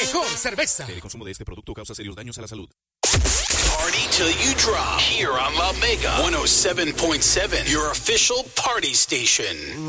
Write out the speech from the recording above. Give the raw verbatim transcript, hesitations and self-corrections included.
mejor cerveza. El consumo de este producto causa serios daños a la salud. Party till you drop here on La Mega one oh seven point seven, your official party station.